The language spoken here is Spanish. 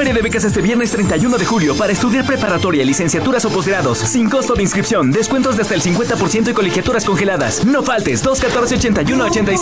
Feria de becas este viernes 31 de julio para estudiar preparatoria, licenciaturas o posgrados, sin costo de inscripción, descuentos de hasta el 50% y colegiaturas congeladas. No faltes, 214-8186.